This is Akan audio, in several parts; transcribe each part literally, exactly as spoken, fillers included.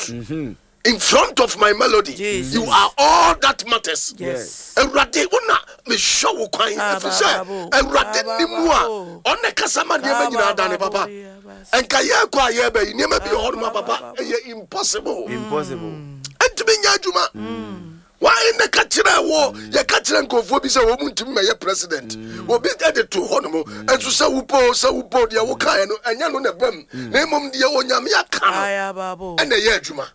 Mm-hmm. In front of my melody, Jesus. You are all that matters. Yes. Erade una me show kwan efise erade nimu a one kasama de ma nyina dane papa. Enka ye kwa ye ba ni ma bi ho no papa e impossible. Impossible. Entimi nya adwuma. Why in the kachira wo ye kachira nkofo bi se wo muntimi ma ye president. Obi de to ho no mo enso se wupo se wupo de wo kan no anya no na bam. Na mom de wo nyame aka no. Aya babo. Ena ye adwuma.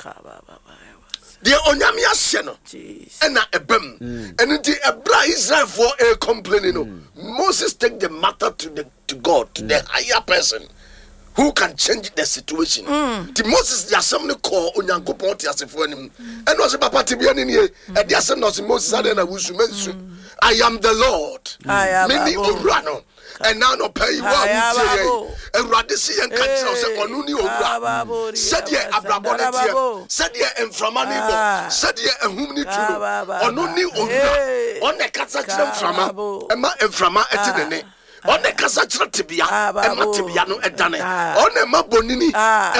The onyame ahye no ena ebam enti ebra Israel for a complaining no Moses take the matter to the to God to the higher person who can change the situation. The Moses the assembly call onyankopon ti asefo anim eno se papa ti bia ni e the assembly no Moses ade na wusu mensu I am the Lord mini owura no and now no pay one and radisi and country say onuni owura said ye abrabonete said ye enframani bo said ye ehumni tuno onuni owura on the kasa kire enframa ema enframa etinene on the kasa kire tibia ema tibia no edane on ema bonini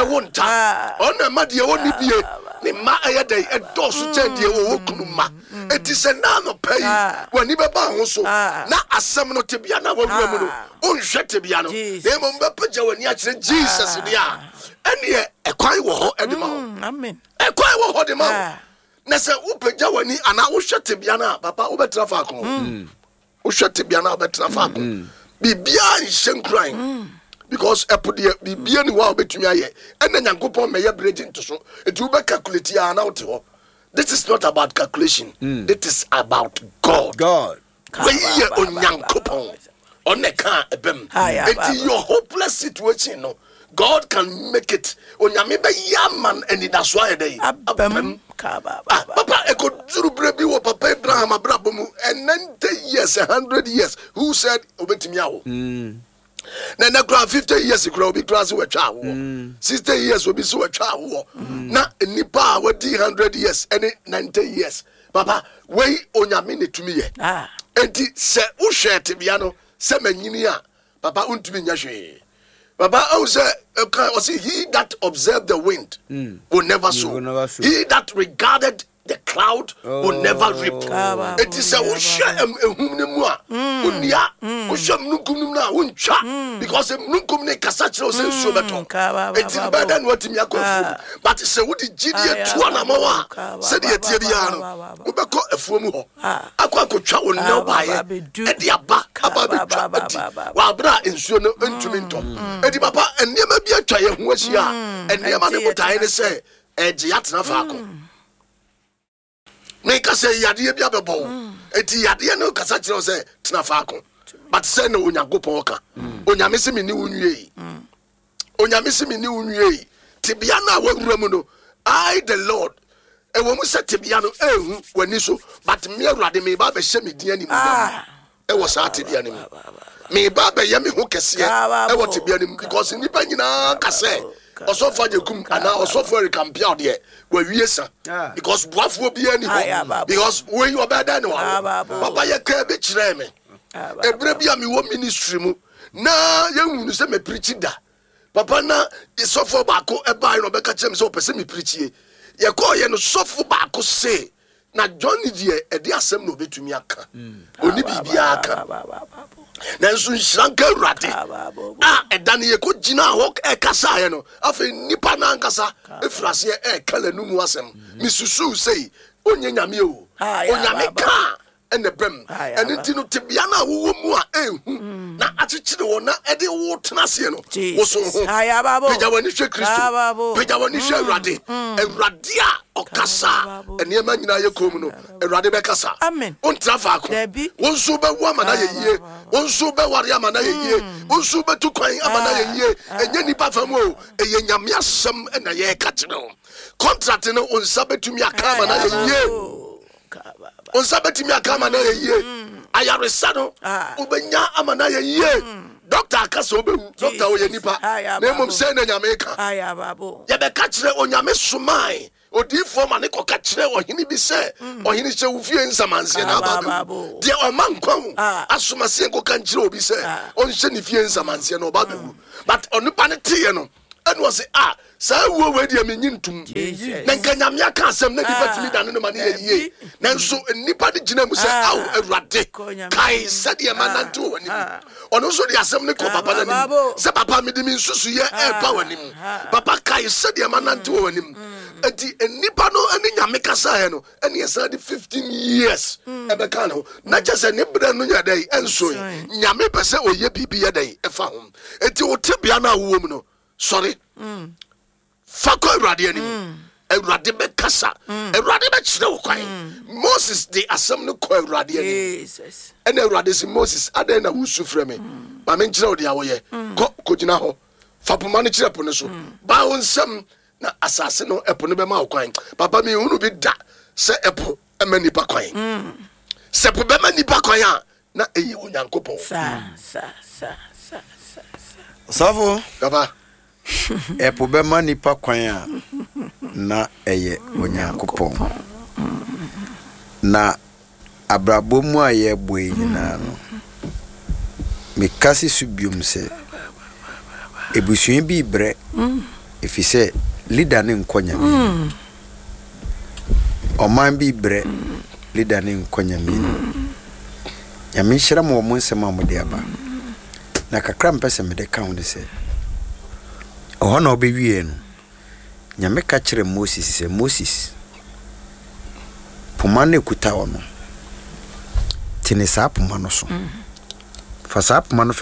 ewonta on ema de woni bie ni ma ayedai edosu chende wo kunuma etise na no pay wani beba ho so na asem no tibia na wawura mu no onhwe tibia no dem mba pagya wani a kire Jesus dia ene ekwan wo ho edema ho amen ekwan wo ho de ma na se wo pagya wani ana wo hwe tibia na papa wo betra fa ko wo hwe tibia na betra fa ko bibia nhye nkran because epode bibia ni wa obetumi aye ena nyankopon meye bridging to so etu be calculate ya na wote ho. This is not about calculation. Mm. This is about God. God. We ye onyankopon oneka ebem enti your hopeless situation no God can make it onyame be yaman eni daso ayedai abem ka ba ba papa e ko zuru brebi wo papa Abraham abrabomu and ninety years one hundred years who said obetimi awo mm. Na na grant fifty years ago be class we twa wo sixty years we be so twa wo na nipa we one hundred years any ninety years papa we onyame netumi ye ah enti se wo hwe tebia no se manyini a papa untumi nya hwe papa o say o say he that observed the wind mm. will never sow he that regarded the cloud oh. will never reap. It is a usha ehumnemu a unia usha mnukum na uncha because mnukum ne kasachiro se so beto. It is better than what me akofu. But say what the gidi to na mawa said the tie bia no. Ubeko efuomu ho. Akwa akotwa won na baye. E de aba aba betwa. Wa bra ensuo no ntumi ntom. E di papa enema bia twa ye ho ahia. Enema ne botae ne se eje atena faako. Make us say yadi bia bebo enti yadi no kasa kire say tena faako but say no onyankopon ka onyame se me ni unwie onyame se me ni unwie tibia na wawura mu no I the Lord e wo mu se tibia no ehu wani so but me awurade me ba be hye me din anim e wo sa tibia nim me ba be ye me ho kese e wo tibia nim because nipa nyina ka say also for the kum and also for the campia there where we are because boafo bi ani ho because when you are better than papa ye ka be kire me ebre bia me wo ministry mu na ye hunu se me preach da papa na sofo ba ko e ba no be ka kire me so pese me preach ye ye call ye no sofo ba ko say na Johnny die e de asem no betumi aka oni bibia aka na nso nhranka urade ah edane ye ko gina ho e kasa ye no afi nipa na nkasa efrase e kala numu asem misusu sei onye nyame o onyame ka ene bem ene ti no tebia na wo mu a ehu na achichire wo na ede wo tenase no wo so ho peja wani hwe Kristo peja wani hwe urade urade a okasa ene ma nyina ye kom no urade be kasa on trafa ko won so be wo amana ye yie won so be ware amana ye yie won so be tu kwan amana ye yie enye nipa fam o eye nyame asem na ye ka kire no contract no on sabetumi aka amana ye yie on sabetimi akama na ye ayaresa no obenya amana ye doctor akasa obewu doctor oye nipa na mum say na nyame ka aya babo ye be ka kire onyame somai odifo ma ne ko ka kire ohini bi se ohini che wufie nsamanse na babu de o mankwan asoma se ko ka kire obi se on hye ne fie nsamanse na obabu but onipa ne tie no and was ah sa wo we dia menyi ntum na nkanyame aka asem na nipa timi dane no ma ne ye na nso nipa de gina mu se aw awurade kai sade ma nanto wani ono so de asem ne ko papa na nim se papa me de min susu ye e ba wani papa kai sade ma nanto wani enti nipa no ani nyame kasa he no ene yesa de fifteen years e be kan ho na chese ne bra no nya dai enso nyame pese oye bibi ye dai e fa ho enti o tebia na wo mu no sorry mm fako awurade ani awurade be kasa awurade be kire wo kwan Moses de asem no ko awurade ani Jesus ene awurade si Moses adan na wusu freme ma me kire wo de awoye ko kogina ho fapoma no kire po ne so ba wo nsem na asase no epo no be ma wo kwan papa mi hunu bi da se epo emani pa kwan se po be mani pa kwan a na eyi onyankopon sa sa sa sa sa Savo papa epo be mani pa kwan a na eye onyankopon na abrabo mu aye boe nyina no me kasi subium se ebusuen bi bre efise leader ne nkonyame oman bi bre leader ne nkonyame nyame hira mo mo nsem amode aba na kakra mpese me de kan de se oho na obewie no nyame ka kire Moses se Moses poma ne kuta ono tini sa poma no so fa sa poma no